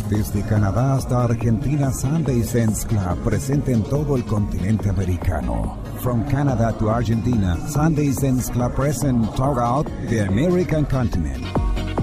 Desde Canadá hasta Argentina, Sunday Sense Club presente en todo el continente americano. From Canada to Argentina, Sunday Sense Club present Talk Out the American Continent.